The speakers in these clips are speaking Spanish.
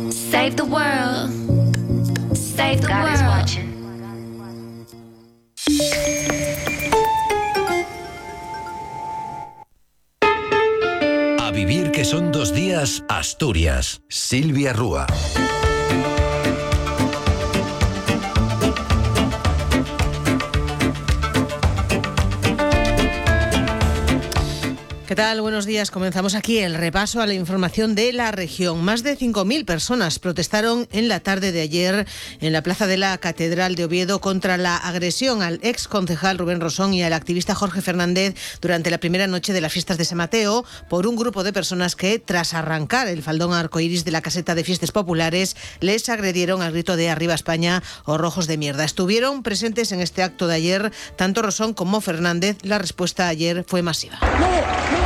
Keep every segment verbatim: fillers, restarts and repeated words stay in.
Save the world. Save the God world. is watching. A vivir que son dos días, Asturias. Silvia Rúa. ¿Qué tal? Buenos días. Comenzamos aquí el repaso a la información de la región. Más de cinco mil personas protestaron en la tarde de ayer en la plaza de la Catedral de Oviedo contra la agresión al ex concejal Rubén Rosón y al activista Jorge Fernández durante la primera noche de las fiestas de San Mateo por un grupo de personas que, tras arrancar el faldón arcoíris de la caseta de fiestas populares, les agredieron al grito de «Arriba España» o «Rojos de mierda». Estuvieron presentes en este acto de ayer tanto Rosón como Fernández. La respuesta ayer fue masiva. ¡No!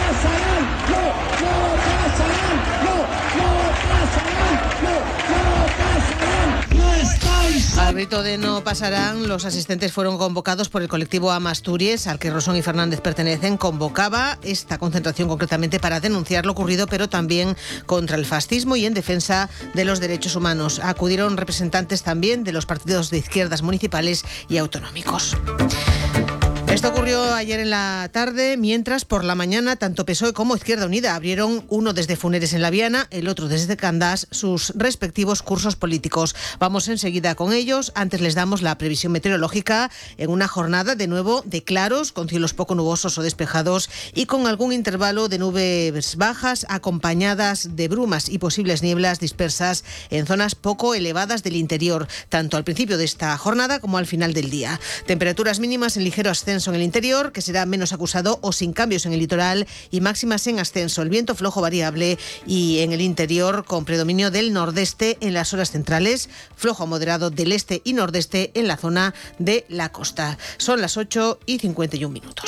Al grito de no pasarán, los asistentes fueron convocados por el colectivo Amasturies, al que Rosón y Fernández pertenecen. Convocaba esta concentración concretamente para denunciar lo ocurrido, pero también contra el fascismo y en defensa de los derechos humanos. Acudieron representantes también de los partidos de izquierdas municipales y autonómicos. Esto ocurrió ayer en la tarde, mientras por la mañana tanto P S O E como Izquierda Unida abrieron, uno desde Funeres en la Viana, el otro desde Candás, sus respectivos cursos políticos. Vamos enseguida con ellos. Antes les damos la previsión meteorológica en una jornada de nuevo de claros, con cielos poco nubosos o despejados y con algún intervalo de nubes bajas acompañadas de brumas y posibles nieblas dispersas en zonas poco elevadas del interior, tanto al principio de esta jornada como al final del día. Temperaturas mínimas en ligero ascenso en el interior, que será menos acusado o sin cambios en el litoral, y máximas en ascenso. El viento flojo variable y en el interior con predominio del nordeste en las horas centrales, flojo moderado del este y nordeste en la zona de la costa. Son las ocho y cincuenta y un minutos.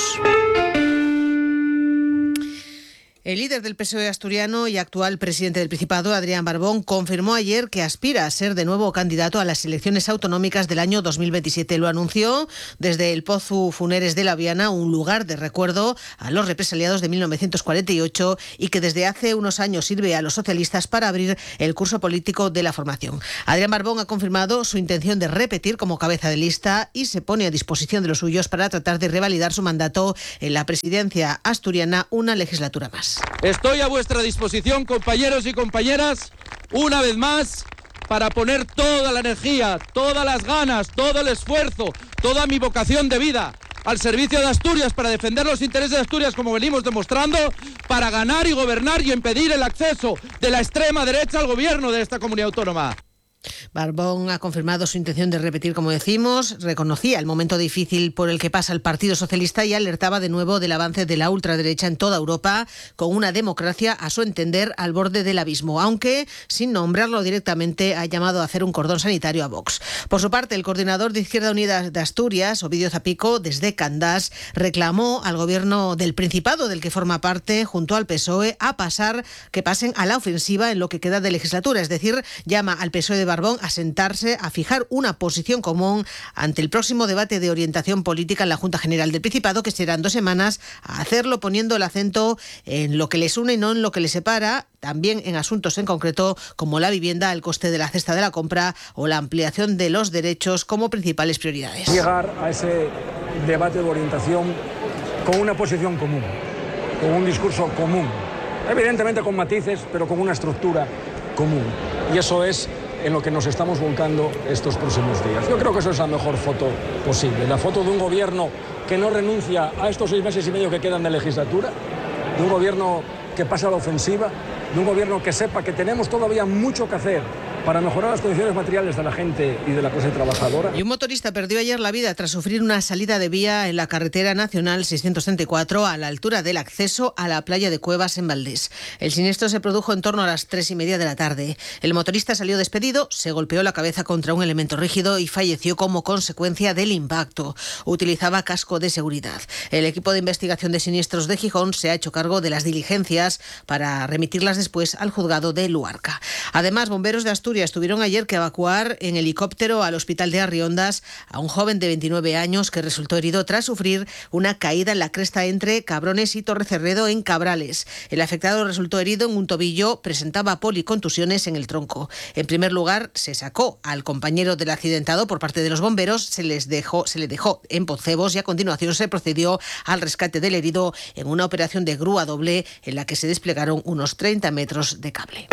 El líder del P S O E asturiano y actual presidente del Principado, Adrián Barbón, confirmó ayer que aspira a ser de nuevo candidato a las elecciones autonómicas del año dos mil veintisiete. Lo anunció desde el Pozu Funeres de la Viana, un lugar de recuerdo a los represaliados de mil novecientos cuarenta y ocho y que desde hace unos años sirve a los socialistas para abrir el curso político de la formación. Adrián Barbón ha confirmado su intención de repetir como cabeza de lista y se pone a disposición de los suyos para tratar de revalidar su mandato en la presidencia asturiana una legislatura más. Estoy a vuestra disposición, compañeros y compañeras, una vez más, para poner toda la energía, todas las ganas, todo el esfuerzo, toda mi vocación de vida al servicio de Asturias, para defender los intereses de Asturias, como venimos demostrando, para ganar y gobernar y impedir el acceso de la extrema derecha al gobierno de esta comunidad autónoma. Barbón ha confirmado su intención de repetir, como decimos, reconocía el momento difícil por el que pasa el Partido Socialista y alertaba de nuevo del avance de la ultraderecha en toda Europa, con una democracia, a su entender, al borde del abismo, aunque, sin nombrarlo directamente, ha llamado a hacer un cordón sanitario a Vox. Por su parte, el coordinador de Izquierda Unida de Asturias, Ovidio Zapico, desde Candás, reclamó al gobierno del Principado, del que forma parte, junto al P S O E, a pasar que pasen a la ofensiva en lo que queda de legislatura, es decir, llama al P S O E de Barbón a sentarse, a fijar una posición común ante el próximo debate de orientación política en la Junta General del Principado, que será en dos semanas, a hacerlo poniendo el acento en lo que les une y no en lo que les separa, también en asuntos en concreto como la vivienda, el coste de la cesta de la compra o la ampliación de los derechos como principales prioridades. Llegar a ese debate de orientación con una posición común, con un discurso común, evidentemente con matices, pero con una estructura común. Y eso es en lo que nos estamos volcando estos próximos días. Yo creo que eso es la mejor foto posible, la foto de un gobierno que no renuncia a estos seis meses y medio que quedan de legislatura, de un gobierno que pasa a la ofensiva, de un gobierno que sepa que tenemos todavía mucho que hacer para mejorar las condiciones materiales de la gente y de la clase trabajadora. Y un motorista perdió ayer la vida tras sufrir una salida de vía en la carretera nacional seiscientos treinta y cuatro a la altura del acceso a la playa de Cuevas en Valdés. El siniestro se produjo en torno a las tres y media de la tarde. El motorista salió despedido, se golpeó la cabeza contra un elemento rígido y falleció como consecuencia del impacto. Utilizaba casco de seguridad. El equipo de investigación de siniestros de Gijón se ha hecho cargo de las diligencias para remitir las después al juzgado de Luarca. Además, bomberos de Asturias tuvieron ayer que evacuar en helicóptero al hospital de Arriondas a un joven de veintinueve años que resultó herido tras sufrir una caída en la cresta entre Cabrones y Torrecerredo en Cabrales. El afectado resultó herido en un tobillo, presentaba policontusiones en el tronco. En primer lugar, se sacó al compañero del accidentado por parte de los bomberos, se les dejó, se le dejó en Poncebos y a continuación se procedió al rescate del herido en una operación de grúa doble en la que se desplegaron unos treinta metros de cable.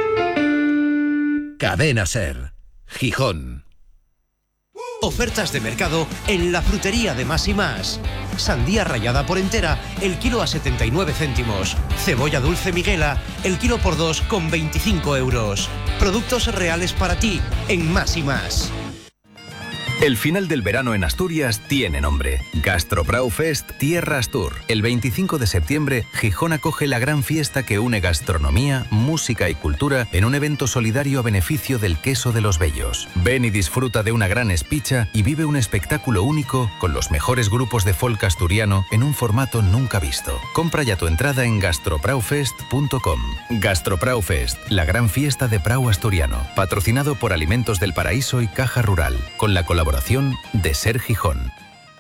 Cadena Ser, Gijón. Ofertas de mercado en la frutería de Más y Más. Sandía rallada por entera, el kilo a setenta y nueve céntimos. Cebolla dulce Miguela, el kilo por dos con veinticinco euros. Productos reales para ti en Más y Más. El final del verano en Asturias tiene nombre. Gastrobrau Fest Tierra Astur. El veinticinco de septiembre, Gijón acoge la gran fiesta que une gastronomía, música y cultura en un evento solidario a beneficio del queso de los Bellos. Ven y disfruta de una gran espicha y vive un espectáculo único con los mejores grupos de folk asturiano en un formato nunca visto. Compra ya tu entrada en gastrobraufest punto com. Gastrobrau Fest, la gran fiesta de Prau asturiano, patrocinado por Alimentos del Paraíso y Caja Rural, con la colaboración de Ser Gijón.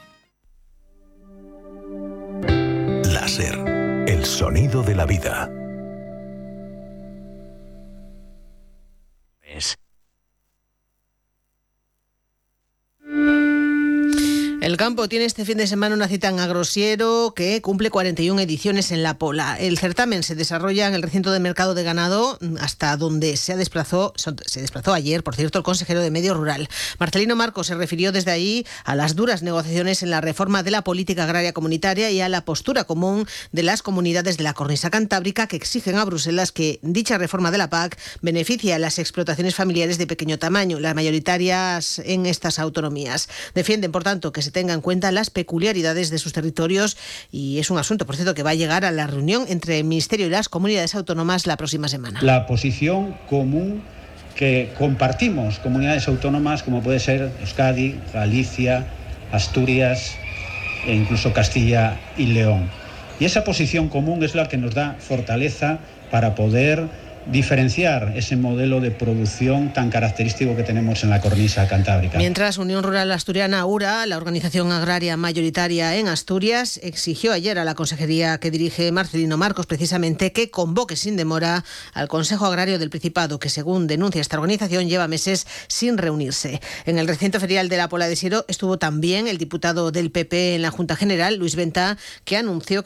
La Ser, el sonido de la vida. Es. El campo tiene este fin de semana una cita en Agrosiero que cumple cuarenta y una ediciones en La Pola. El certamen se desarrolla en el recinto de mercado de ganado, hasta donde se desplazó, se desplazó ayer, por cierto, el consejero de Medio Rural. Marcelino Marcos se refirió desde ahí a las duras negociaciones en la reforma de la política agraria comunitaria y a la postura común de las comunidades de la cornisa cantábrica que exigen a Bruselas que dicha reforma de la P A C beneficie a las explotaciones familiares de pequeño tamaño, las mayoritarias en estas autonomías. Defienden, por tanto, que se tenga en cuenta las peculiaridades de sus territorios y es un asunto, por cierto, que va a llegar a la reunión entre el Ministerio y las comunidades autónomas la próxima semana. La posición común que compartimos comunidades autónomas como puede ser Euskadi, Galicia, Asturias e incluso Castilla y León. Y esa posición común es la que nos da fortaleza para poder diferenciar ese modelo de producción tan característico que tenemos en la cornisa cantábrica. Mientras, Unión Rural Asturiana URA, la organización agraria mayoritaria en Asturias, exigió ayer a la consejería que dirige Marcelino Marcos precisamente que convoque sin demora al Consejo Agrario del Principado, que según denuncia esta organización lleva meses sin reunirse. En el recinto ferial de La Pola de Siero estuvo también el diputado del P P en la Junta General, Luis Venta, que anunció